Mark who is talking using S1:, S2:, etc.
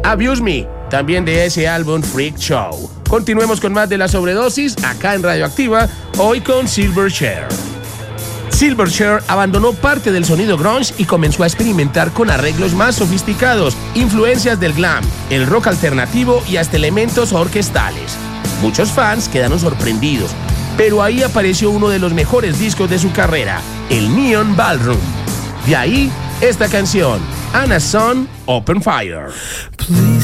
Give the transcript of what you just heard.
S1: Abuse Me, también de ese álbum Freak Show. Continuemos con más de la sobredosis acá en Radioactiva, hoy con Silverchair. Silverchair abandonó parte del sonido grunge y comenzó a experimentar con arreglos más sofisticados, influencias del glam, el rock alternativo y hasta elementos orquestales. Muchos fans quedaron sorprendidos, pero ahí apareció uno de los mejores discos de su carrera, el Neon Ballroom. De ahí, esta canción, Anna's Son, Open Fire.
S2: Please.